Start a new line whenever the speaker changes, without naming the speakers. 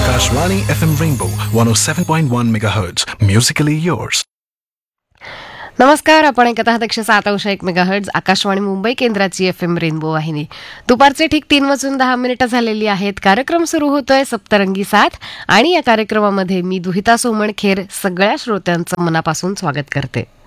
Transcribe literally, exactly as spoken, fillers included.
Akashvani F M Rainbow one oh seven point one megahertz. Musically yours.
नमस्कार. आपण ऐकत आहात एकशे सात अंश एक मेगाहर्ट्झ आकाशवाणी मुंबई केंद्राची एफ एम रेनबो वाहिनी. दुपारचे ठीक तीन वाजून दहा मिनिटं झालेली आहेत. कार्यक्रम सुरू होतोय सप्तरंगी साथ आणि या कार्यक्रमामध्ये मी दुहिता सोमणखेर सगळ्या श्रोत्यांचं मनापासून स्वागत करते.